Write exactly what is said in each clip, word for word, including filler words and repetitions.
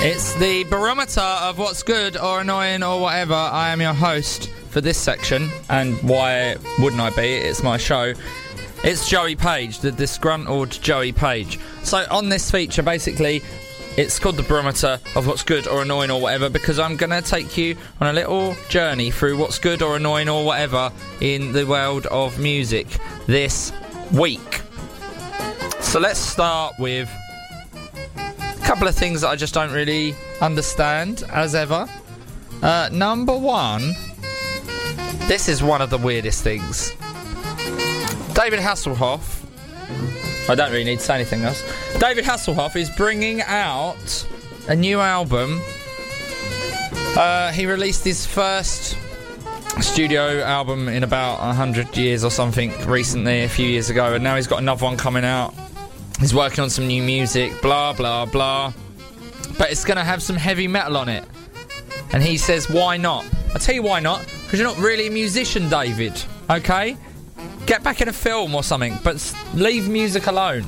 It's the barometer of what's good or annoying or whatever. I am your host for this section, and why wouldn't I be? It's my show. It's Joey Page, the disgruntled Joey Page. So on this feature, basically, it's called the barometer of what's good or annoying or whatever, because I'm going to take you on a little journey through what's good or annoying or whatever in the world of music this week. So let's start with a couple of things that I just don't really understand, as ever. Uh, number one, this is one of the weirdest things. David Hasselhoff, I don't really need to say anything else. David Hasselhoff is bringing out a new album. Uh, he released his first studio album in about a hundred years or something recently, a few years ago, and now he's got another one coming out. He's working on some new music, blah, blah, blah. But it's going to have some heavy metal on it. And he says, why not? I'll tell you why not. Because you're not really a musician, David. Okay? Get back in a film or something, but leave music alone.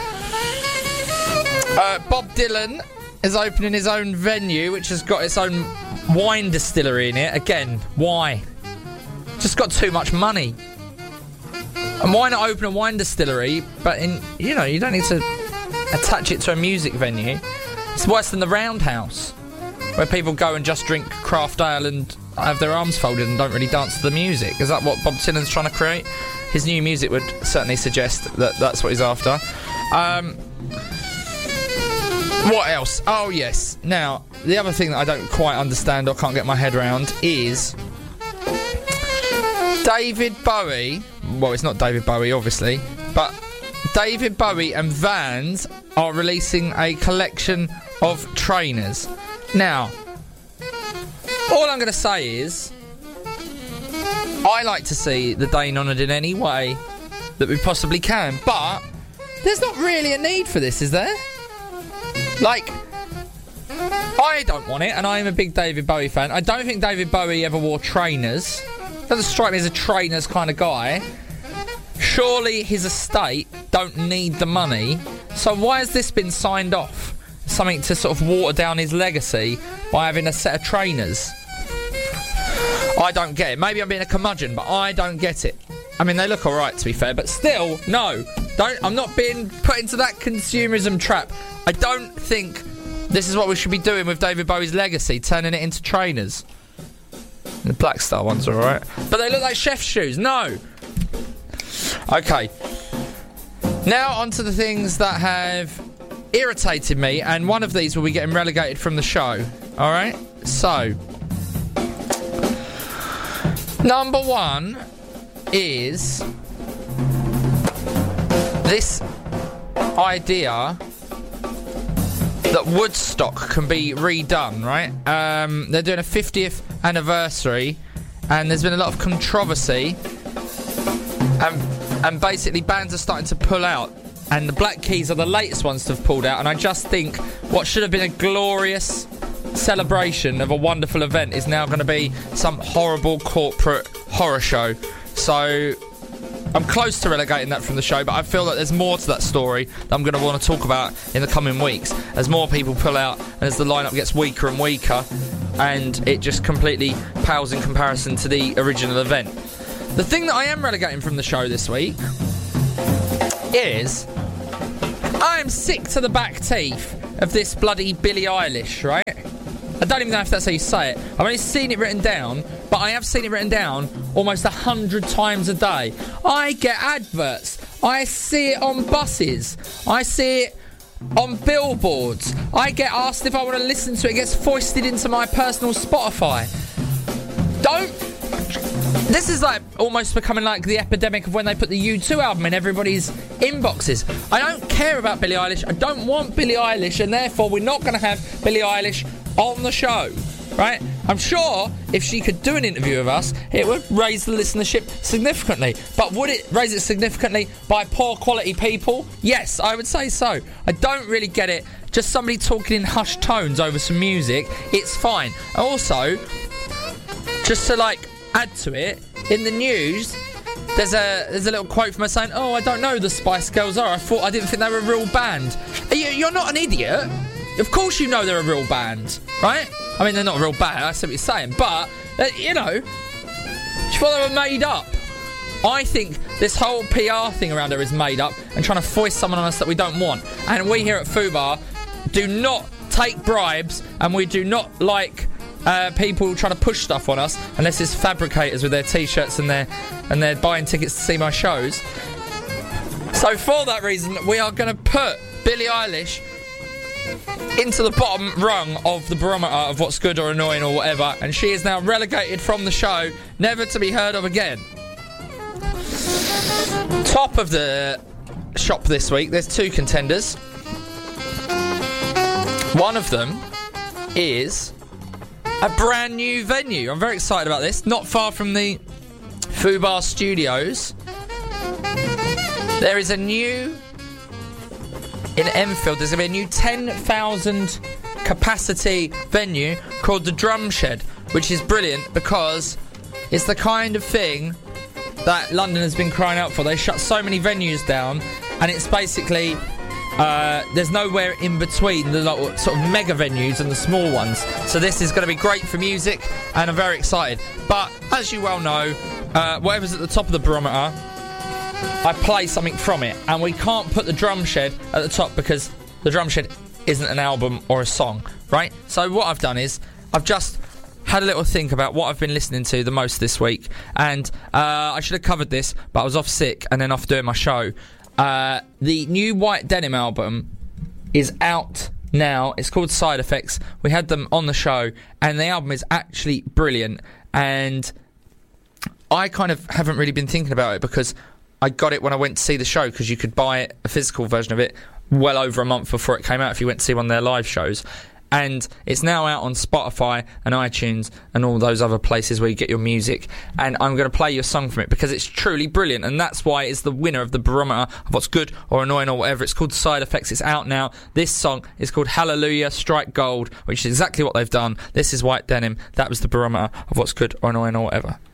Uh, Bob Dylan is opening his own venue, which has got its own wine distillery in it. Again, why? Just got too much money. And why not open a wine distillery, but in, you know, you don't need to attach it to a music venue. It's worse than the Roundhouse, where people go and just drink craft ale and have their arms folded and don't really dance to the music. Is that what Bob Dylan's trying to create? His new music would certainly suggest that that's what he's after. Um, what else? Oh, yes. Now, the other thing that I don't quite understand or can't get my head around is David Bowie. Well, it's not David Bowie, obviously, but David Bowie and Vans are releasing a collection of trainers. Now, all I'm going to say is, I like to see the Dane honoured in any way that we possibly can, but there's not really a need for this, is there? Like, I don't want it, and I am a big David Bowie fan. I don't think David Bowie ever wore trainers. Doesn't strike me as a trainers kind of guy. Surely his estate don't need the money, so why has this been signed off? Something to sort of water down his legacy by having a set of trainers? I don't get it. Maybe I'm being a curmudgeon, but I don't get it. I mean, they look alright, to be fair, but still, no. Don't. I'm not being put into that consumerism trap. I don't think this is what we should be doing with David Bowie's legacy, turning it into trainers. The Black Star ones are alright, but they look like chef's shoes. No. Okay. Now on to the things that have irritated me, and one of these will be getting relegated from the show. Alright? So, number one is this idea that Woodstock can be redone, right? Um, they're doing a fiftieth anniversary, and there's been a lot of controversy, and, and basically bands are starting to pull out, and the Black Keys are the latest ones to have pulled out, and I just think what should have been a glorious celebration of a wonderful event is now going to be some horrible corporate horror show. So I'm close to relegating that from the show, but I feel that there's more to that story that I'm going to want to talk about in the coming weeks as more people pull out and as the lineup gets weaker and weaker, and it just completely pales in comparison to the original event. The thing that I am relegating from the show this week is I'm sick to the back teeth of this bloody Billie Eilish, right? I don't even know if that's how you say it. I've only seen it written down, but I have seen it written down almost a hundred times a day. I get adverts. I see it on buses. I see it on billboards. I get asked if I want to listen to it. It gets foisted into my personal Spotify. Don't... This is like almost becoming like the epidemic of when they put the U two album in everybody's inboxes. I don't care about Billie Eilish. I don't want Billie Eilish, and therefore we're not going to have Billie Eilish on the show, right? I'm sure if she could do an interview with us, it would raise the listenership significantly. But would it raise it significantly by poor quality people? Yes, I would say so. I don't really get it. Just somebody talking in hushed tones over some music, it's fine. Also, just to like add to it, in the news, there's a there's a little quote from her saying, "Oh, I don't know who the Spice Girls are. I thought I didn't think they were a real band." Are you, you're not an idiot. of course you know they're a real band, right? I mean, they're not a real band, I see what you're saying, but, uh, you know, she thought they were made up. I think this whole P R thing around her is made up and trying to foist someone on us that we don't want. And we here at Fubar do not take bribes, and we do not like uh, people trying to push stuff on us unless it's fabricators with their T-shirts and they're, and they're buying tickets to see my shows. So for that reason, we are going to put Billie Eilish into the bottom rung of the barometer of what's good or annoying or whatever, and she is now relegated from the show, never to be heard of again. Top of the shop this week, there's two contenders. One of them is a brand new venue. I'm very excited about this. Not far from the Fubar Studios, there is a new, in Enfield, there's going to be a new ten thousand capacity venue called the Drum Shed, which is brilliant because it's the kind of thing that London has been crying out for. They shut so many venues down, and it's basically uh, there's nowhere in between the like, sort of mega venues and the small ones. So this is going to be great for music, and I'm very excited. But as you well know, uh, whatever's at the top of the barometer, I play something from it, and we can't put the Drum Shed at the top because the Drum Shed isn't an album or a song, right? So what I've done is I've just had a little think about what I've been listening to the most this week, and uh, I should have covered this, but I was off sick and then off doing my show. Uh, the new White Denim album is out now. It's called Side Effects. We had them on the show, and the album is actually brilliant, and I kind of haven't really been thinking about it because I got it when I went to see the show, because you could buy it, a physical version of it, well over a month before it came out if you went to see one of their live shows. And it's now out on Spotify and iTunes and all those other places where you get your music. And I'm going to play you a song from it because it's truly brilliant. And that's why it's the winner of the barometer of what's good or annoying or whatever. It's called Side Effects. It's out now. This song is called Hallelujah Strike Gold, which is exactly what they've done. This is White Denim. That was the barometer of what's good or annoying or whatever.